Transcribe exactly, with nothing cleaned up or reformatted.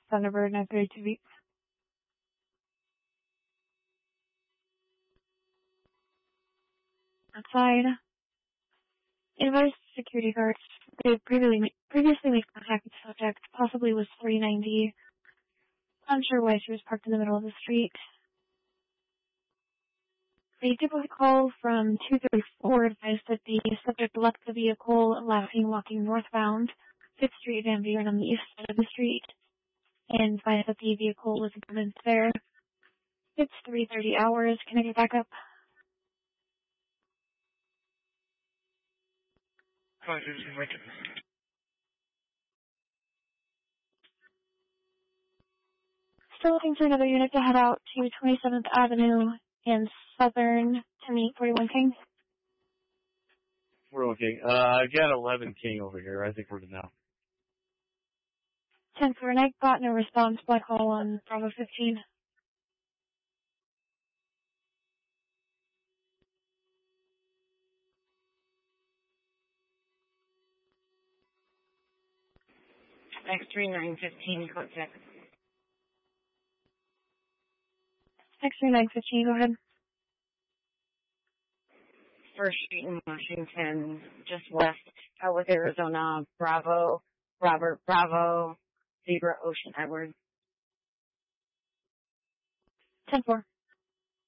Thunderbird nine thirty-two beat. Outside. Advised security guards. They had previously, previously made contact with the subject, possibly was three ninety. Unsure why she was parked in the middle of the street. A duplicate call from two thirty-four advised that the subject left the vehicle, laughing, walking northbound, fifth Street Van Buren on the east side of the street, and advised that the vehicle was abandoned there. It's three thirty hours. Can I get back up? Still looking for another unit to head out to twenty-seventh Avenue and Southern to meet forty-one King. We're okay. Uh, I got eleven King over here. I think we're good now. ten four, and I got no response. Black Hole on Bravo fifteen. X three nine fifteen, contact. X three nine fifteen, go ahead. First Street in Washington, just west, Elwood, Arizona, Bravo, Robert, Bravo, Zebra, Ocean, Edward. ten four.